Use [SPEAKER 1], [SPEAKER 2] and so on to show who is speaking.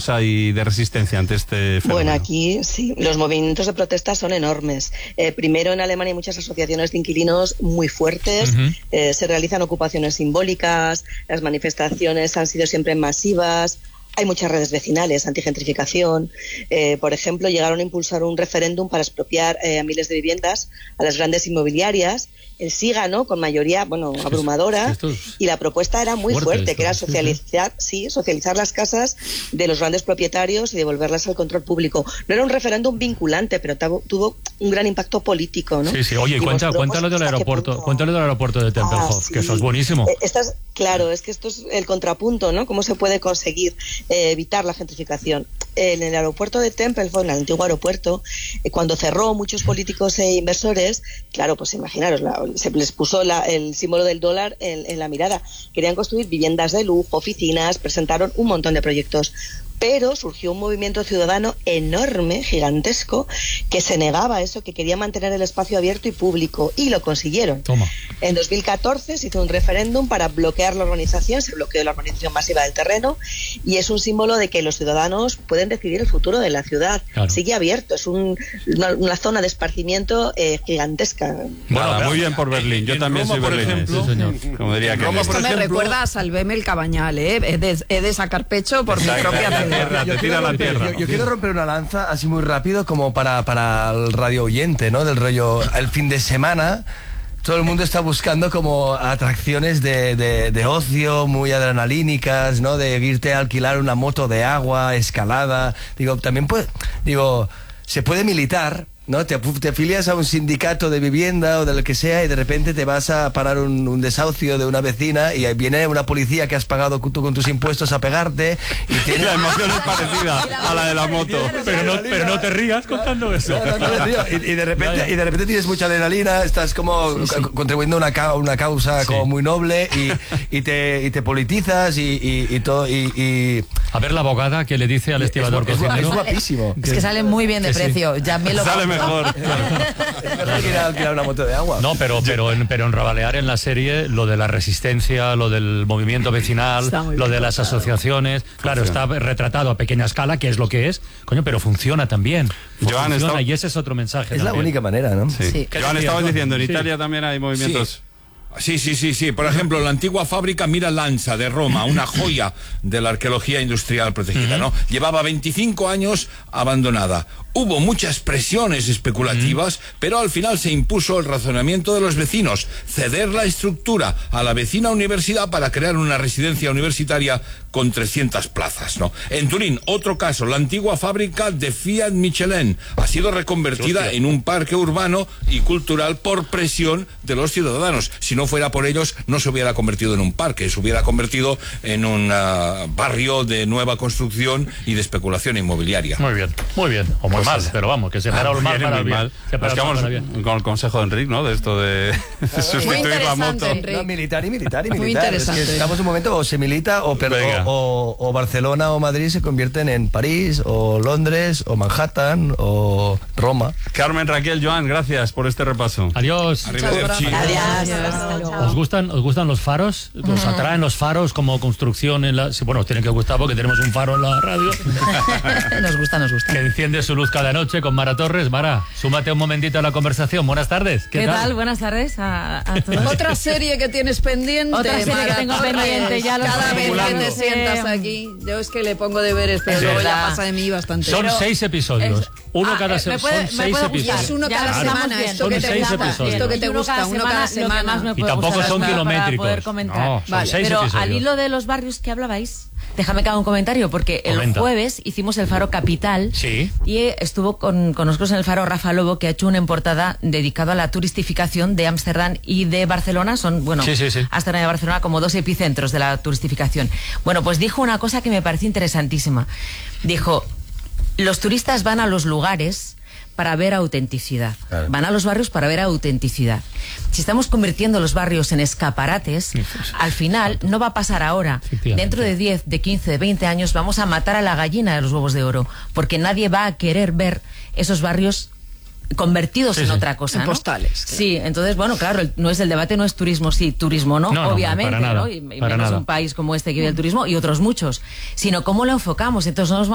[SPEAKER 1] causa y de resistencia ante este fenómeno?
[SPEAKER 2] Bueno, aquí sí, los movimientos de protesta son enormes. Primero, en Alemania hay muchas asociaciones de inquilinos muy fuertes, se realizan ocupaciones simbólicas, las manifestaciones han sido siempre masivas. Hay muchas redes vecinales, antigentrificación. Por ejemplo, llegaron a impulsar un referéndum para expropiar a miles de viviendas a las grandes inmobiliarias. El sí ganó con mayoría, abrumadora, y la propuesta era muy fuerte, que era socializar las casas de los grandes propietarios y devolverlas al control público. No era un referéndum vinculante, pero tuvo un gran impacto político, ¿no?
[SPEAKER 3] Sí, sí. Oye, cuéntalo del aeropuerto, de Tempelhof, que eso es buenísimo.
[SPEAKER 2] Claro, es que esto es el contrapunto, ¿no? ¿Cómo se puede conseguir evitar la gentrificación? En el aeropuerto de Tempelhof, en el antiguo aeropuerto, cuando cerró, muchos políticos e inversores, claro, pues imaginaros, se les puso el símbolo del dólar en la mirada. Querían construir viviendas de lujo, oficinas, presentaron un montón de proyectos. Pero surgió un movimiento ciudadano enorme, gigantesco, que se negaba a eso, que quería mantener el espacio abierto y público, y lo consiguieron.
[SPEAKER 3] Toma.
[SPEAKER 2] En 2014 se hizo un referéndum para bloquear la organización, se bloqueó la organización masiva del terreno, y es un símbolo de que los ciudadanos pueden decidir el futuro de la ciudad. Claro. Sigue abierto, es una zona de esparcimiento gigantesca.
[SPEAKER 1] Bueno, muy bien por Berlín. Yo también soy berlinés. Sí, señor. Como diría que
[SPEAKER 4] esto me recuerda a Salveme el Cabañal, He de sacar pecho por mi propia
[SPEAKER 5] Yo quiero romper una lanza así muy rápido como para el radio oyente, ¿no? Del rollo, el fin de semana todo el mundo está buscando como atracciones de ocio muy adrenalínicas, ¿no? De irte a alquilar una moto de agua, escalada. Se puede militar, ¿no? Te afilias a un sindicato de vivienda o de lo que sea y de repente te vas a parar un desahucio de una vecina y viene una policía que has pagado tú con tus impuestos a pegarte y tiene...
[SPEAKER 1] La emoción es parecida a la de la moto.
[SPEAKER 3] Pero no te rías contando eso.
[SPEAKER 5] Y de repente tienes mucha adrenalina, estás como contribuyendo a una causa como muy noble y te politizas y todo.
[SPEAKER 3] A ver la abogada que le dice al estibador cocinero.
[SPEAKER 5] Es guapísimo.
[SPEAKER 4] Es que sale muy bien de precio. Ya me lo
[SPEAKER 1] sale mejor.
[SPEAKER 5] Es que ir a alquilar una moto de agua.
[SPEAKER 3] No, pero en Rabalear, en la serie, lo de la resistencia, lo del movimiento vecinal, lo de las asociaciones, claro, está retratado a pequeña escala, que es lo que es, pero funciona también.
[SPEAKER 1] Joan,
[SPEAKER 3] y ese es otro mensaje.
[SPEAKER 5] Es
[SPEAKER 3] también.
[SPEAKER 5] la única manera, ¿no?
[SPEAKER 1] Sí. Joan, estabas diciendo, en Italia también hay movimientos...
[SPEAKER 6] Sí. Por ejemplo, la antigua fábrica Mira Lanza de Roma, una joya de la arqueología industrial protegida, ¿no? Llevaba 25 años abandonada. Hubo muchas presiones especulativas, pero al final se impuso el razonamiento de los vecinos, ceder la estructura a la vecina universidad para crear una residencia universitaria con 300 plazas, ¿no? En Turín, otro caso, la antigua fábrica de Fiat Michelin ha sido reconvertida en un parque urbano y cultural por presión de los ciudadanos. Si no fuera por ellos, no se hubiera convertido en un parque, se hubiera convertido en un barrio de nueva construcción y de especulación inmobiliaria.
[SPEAKER 3] Muy bien. O muy mal, pero vamos, que separa el mal para el bien.
[SPEAKER 1] Nos quedamos con el consejo de Enric, ¿no? De esto de sustituir la moto.
[SPEAKER 5] No, militar.
[SPEAKER 4] Muy interesante.
[SPEAKER 5] Es que estamos en un momento o se milita o Barcelona o Madrid se convierten en París o Londres o Manhattan o Roma.
[SPEAKER 1] Carmen, Raquel, Joan, gracias por este repaso.
[SPEAKER 3] Adiós.
[SPEAKER 6] Arrivederci.
[SPEAKER 2] Adiós.
[SPEAKER 3] ¿Os gustan los faros? ¿Os atraen los faros como construcción en la...? Sí, bueno, os tienen que gustar porque tenemos un faro en la radio.
[SPEAKER 4] Nos gusta.
[SPEAKER 3] Que enciende su luz cada noche con Mara Torres. Mara, súmate un momentito a la conversación. Buenas tardes.
[SPEAKER 7] ¿Qué tal? Buenas tardes a todos.
[SPEAKER 4] Otra serie que tienes pendiente.
[SPEAKER 7] Otra serie que tengo pendiente, ya lo
[SPEAKER 4] Cada
[SPEAKER 7] estoy
[SPEAKER 4] vez que te
[SPEAKER 7] acumulando.
[SPEAKER 4] sientas aquí, yo es que le pongo deberes, pero
[SPEAKER 3] Es
[SPEAKER 4] luego
[SPEAKER 3] verdad.
[SPEAKER 4] ya pasa de mí bastante.
[SPEAKER 3] Son 6 episodios. Uno cada semana. Son 6
[SPEAKER 4] Y
[SPEAKER 3] episodios.
[SPEAKER 4] es uno cada
[SPEAKER 3] Claro.
[SPEAKER 4] semana, esto
[SPEAKER 3] Son
[SPEAKER 4] que te
[SPEAKER 3] 6
[SPEAKER 4] gusta,
[SPEAKER 3] episodios.
[SPEAKER 4] esto que te gusta, uno cada semana.
[SPEAKER 3] Y tampoco son kilométricos.
[SPEAKER 7] Para poder comentar.
[SPEAKER 3] No, son
[SPEAKER 4] Vale,
[SPEAKER 3] 6
[SPEAKER 7] Pero
[SPEAKER 3] episodios.
[SPEAKER 7] al hilo de los barrios que hablabais, déjame que haga un comentario, porque el
[SPEAKER 3] Comenta.
[SPEAKER 7] jueves hicimos el Faro Capital.
[SPEAKER 3] Sí.
[SPEAKER 7] Y estuvo con nosotros en el Faro Rafa Lobo, que ha hecho una portada dedicado a la turistificación de Ámsterdam y de Barcelona. Son,
[SPEAKER 3] Sí.
[SPEAKER 7] Ámsterdam y Barcelona como 2 epicentros de la turistificación. Bueno, pues dijo una cosa que me pareció interesantísima. Dijo, los turistas van a los lugares para ver autenticidad.
[SPEAKER 5] Claro.
[SPEAKER 7] Van a los barrios para ver autenticidad. Si estamos convirtiendo los barrios en escaparates, al final no va a pasar ahora. Dentro de 10, de 15, de 20 años vamos a matar a la gallina de los huevos de oro, porque nadie va a querer ver esos barrios convertidos en otra cosa,
[SPEAKER 4] En
[SPEAKER 7] ¿no?
[SPEAKER 4] postales. Claro.
[SPEAKER 7] Sí, entonces, bueno, claro, el debate no es turismo sí, turismo no,
[SPEAKER 3] No,
[SPEAKER 7] obviamente,
[SPEAKER 3] para nada,
[SPEAKER 7] ¿no? Y
[SPEAKER 3] para
[SPEAKER 7] menos
[SPEAKER 3] nada.
[SPEAKER 7] un país como este que vive el turismo y otros muchos, sino cómo lo enfocamos. Entonces no nos